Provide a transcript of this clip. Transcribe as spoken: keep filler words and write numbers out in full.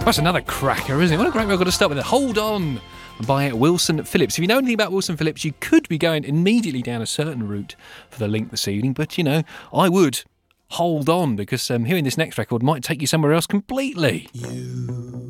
That's another cracker, isn't it? What a great record to start with. Hold On by Wilson Phillips. If you know anything about Wilson Phillips, you could be going immediately down a certain route for the link this evening, but, you know, I would hold on, because um, hearing this next record might take you somewhere else completely. You